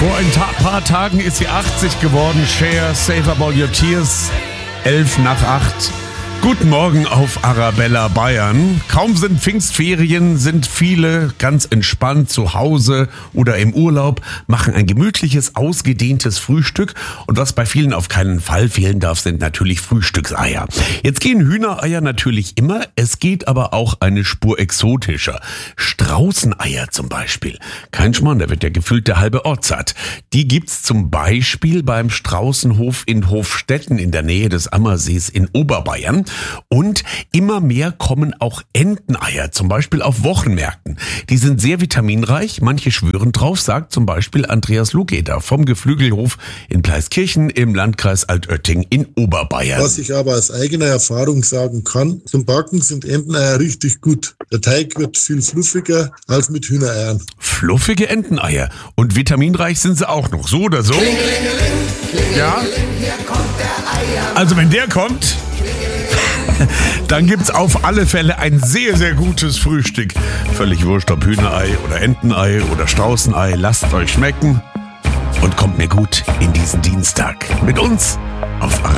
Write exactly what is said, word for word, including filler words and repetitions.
Vor ein ta- paar Tagen ist sie achtzig geworden. Cher, Save Up All Your Tears. elf nach acht. Guten Morgen auf Arabella Bayern. Kaum sind Pfingstferien, sind viele ganz entspannt zu Hause oder im Urlaub, machen ein gemütliches, ausgedehntes Frühstück. Und was bei vielen auf keinen Fall fehlen darf, sind natürlich Frühstückseier. Jetzt gehen Hühnereier natürlich immer, es geht aber auch eine Spur exotischer. Straußeneier zum Beispiel. Kein Schmarrn, da wird ja gefühlt der halbe Ort satt. Die gibt's zum Beispiel beim Straußenhof in Hofstetten in der Nähe des Ammersees in Oberbayern. Und immer mehr kommen auch Enteneier, zum Beispiel auf Wochenmärkten. Die sind sehr vitaminreich, manche schwören drauf, sagt zum Beispiel Andreas Lugeder vom Geflügelhof in Pleiskirchen im Landkreis Altötting in Oberbayern. Was ich aber aus eigener Erfahrung sagen kann, zum Backen sind Enteneier richtig gut. Der Teig wird viel fluffiger als mit Hühnereiern. Fluffige Enteneier. Und vitaminreich sind sie auch noch, so oder so. Ja? Also wenn der kommt, dann gibt's auf alle Fälle ein sehr, sehr gutes Frühstück. Völlig wurscht, ob Hühnerei oder Entenei oder Straußenei. Lasst euch schmecken und kommt mir gut in diesen Dienstag. Mit uns auf